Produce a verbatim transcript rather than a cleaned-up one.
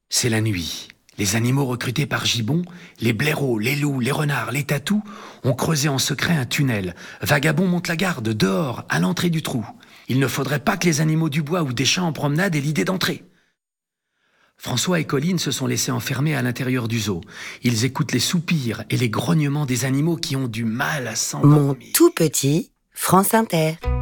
C'est la nuit. Les animaux recrutés par Gibbon, les blaireaux, les loups, les renards, les tatous, ont creusé en secret un tunnel. Vagabond monte la garde, dehors, à l'entrée du trou. Il ne faudrait pas que les animaux du bois ou des champs en promenade aient l'idée d'entrer. François et Colline se sont laissés enfermer à l'intérieur du zoo. Ils écoutent les soupirs et les grognements des animaux qui ont du mal à Mon s'endormir. tout petit France Inter.